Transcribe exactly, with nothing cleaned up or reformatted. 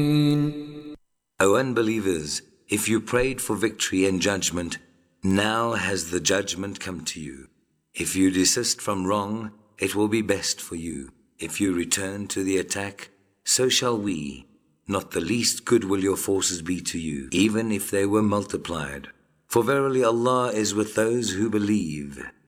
O unbelievers, if you prayed for victory and judgment, now has the judgment come to you. If you desist from wrong, it will be best for you. If you return to the attack, so shall we. Not the least good will your forces be to you, even if they were multiplied. For verily Allah is with those who believe.